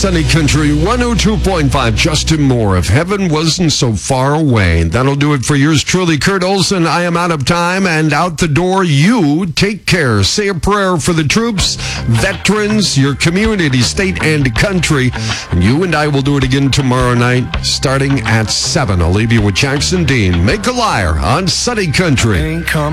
Sunny Country 102.5. Justin Moore, If Heaven Wasn't So Far Away. That'll do it for yours truly, Kurt Olson. I am out of time and out the door. You take care. Say a prayer for the troops, veterans, your community, state, and country. And you and I will do it again tomorrow night, starting at 7. I'll leave you with Jackson Dean. Make a liar on Sunny Country.